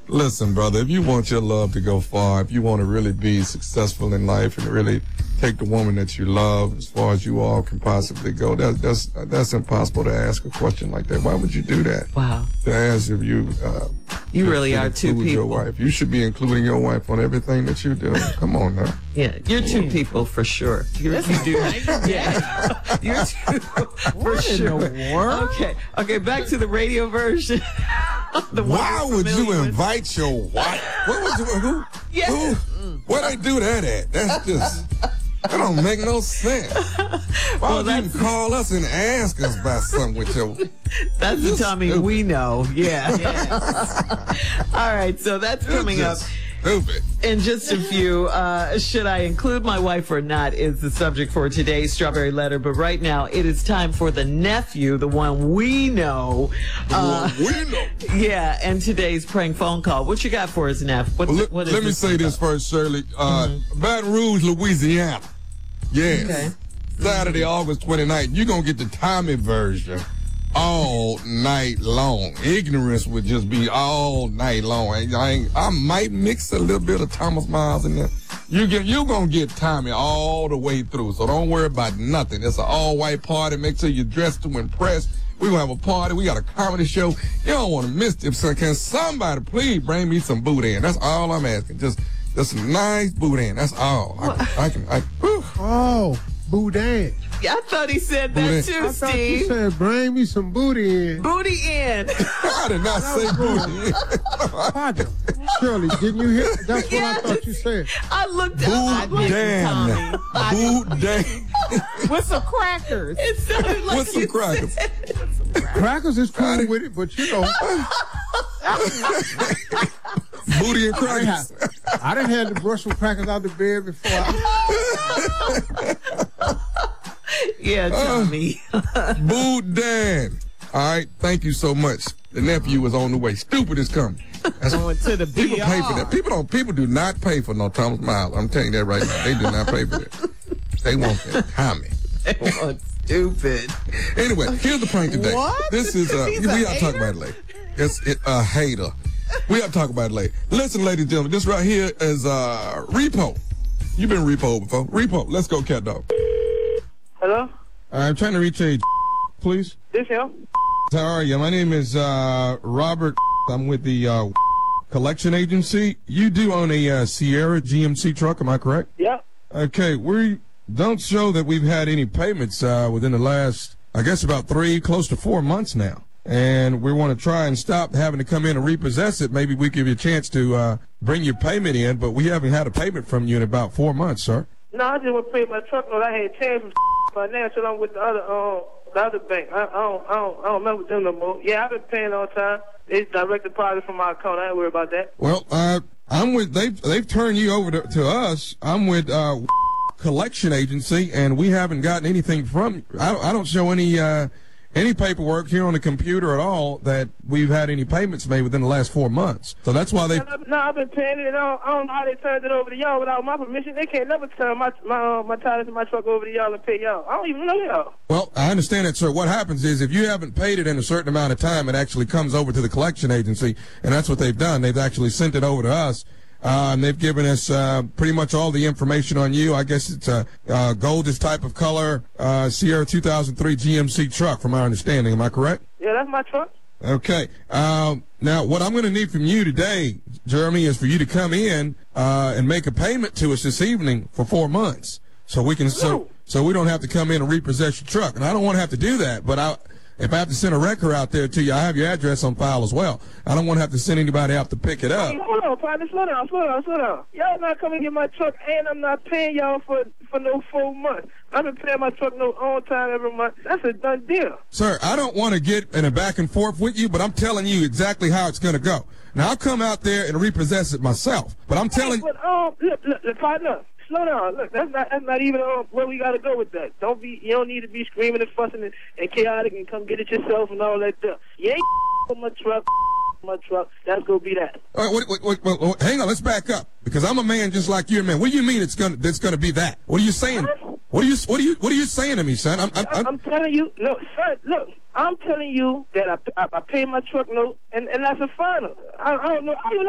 Listen, brother, if you want your love to go far, if you want to really be successful in life and really take the woman that you love as far as you all can possibly go, that's impossible to ask a question like that. Why would you do that? Wow. To ask if you really are two people. Your wife. You should be including your wife on everything that you do. Come on now. Yeah, you're two people for sure. You do. Yeah, you're two for sure. Okay, back to the radio version. Why would you invite your wife? What would you? Who? Yeah. Where they do that at? That's just. That don't make no sense. Why would you even call us and ask us about something with your... That's the Tommy stupid. We know. Yeah. All right, so that's coming up. Stupid. In just a few. Should I include my wife or not is the subject for today's Strawberry Letter. But right now, it is time for the nephew, the one we know. Yeah, and today's prank phone call. What you got for us, Neff? What let me say this first, Shirley. Baton Rouge, Louisiana. Yes. Okay. Saturday, August 29th. You're going to get the Tommy version all night long. Ignorance would just be all night long. I might mix a little bit of Thomas Miles in there. You're going to get Tommy all the way through, so don't worry about nothing. It's an all-white party. Make sure you're dressed to impress. We're going to have a party. We got a comedy show. You don't want to miss it. So can somebody please bring me some boudin? That's all I'm asking. Just some nice boudin. That's all. Oh, boudin. Yeah, I thought he said that too, I thought Steve. You said bring me some booty in. Booty in. I did not say booty in. Shirley, didn't you hear? That's what I thought you said. I looked up. Boudin. With some crackers. It sounded like with some crackers. Crackers is cool with it, but you know. Booty and crackers. I done had to brush some crackers out the bed before. Yeah, Tommy. Boudin. All right, thank you so much. The nephew is on the way. Stupid is coming. Going to the people pay for that. People do not pay for no Thomas Miles. I'm telling you that right now. They do not pay for that. They want that Tommy. They want stupid. Anyway, here's the prank today. What? This is we have to talk about it later. It's a hater. We have to talk about it later. Listen, ladies and gentlemen, this right here is Repo. You've been Repo before. Repo, let's go, cat dog. Hello? I'm trying to reach a please. This him? How are you? My name is Robert. I'm with the collection agency. You do own a Sierra GMC truck, am I correct? Yeah. Okay, we don't show that we've had any payments within the last, I guess, about 3, close to 4 months now. And we want to try and stop having to come in and repossess it. Maybe we give you a chance to bring your payment in, but we haven't had a payment from you in about 4 months, sir. No, I just want to pay my truck note. I had changed from financial. I'm with the other bank. I don't mess with them no more. Yeah, I've been paying all the time. They direct deposit from my account. I ain't worried about that. Well, I'm with they've turned you over to us. I'm with collection agency, and we haven't gotten anything from you. I don't show any paperwork here on the computer at all that we've had any payments made within the last 4 months. So that's why they... No, I've been paying it. I don't know how they turned it over to y'all without my permission. They can't never turn my titles and my truck over to y'all and pay y'all. I don't even know y'all. Well, I understand that, sir. What happens is if you haven't paid it in a certain amount of time, it actually comes over to the collection agency, and that's what they've done. They've actually sent it over to us. And they've given us pretty much all the information on you. I guess it's a goldish type of color Sierra 2003 GMC truck, from our understanding. Am I correct? Yeah, that's my truck. Okay. Now, what I'm going to need from you today, Jeremy, is for you to come in and make a payment to us this evening for 4 months, so we can so we don't have to come in and repossess your truck. And I don't want to have to do that, but if I have to send a wrecker out there to you, I have your address on file as well. I don't want to have to send anybody out to pick it up. Hey, hold on, partner. Slow down. Y'all not coming to get my truck, and I'm not paying y'all for no 4 months. I've been paying my truck no on time every month. That's a done deal. Sir, I don't want to get in a back and forth with you, but I'm telling you exactly how it's going to go. Now, I'll come out there and repossess it myself, but I'm telling you... Look, partner. Slow down. Look, that's not even where we gotta go with that. You don't need to be screaming and fussing and chaotic and come get it yourself and all that stuff. You ain't on my truck. That's gonna be that. All right, wait, hang on. Let's back up, because I'm a man just like you, man. What do you mean that's gonna be that? What are you saying? What are you saying to me, son? I'm telling you. No, son. Look, I'm telling you that I pay my truck note and that's a final. I don't know.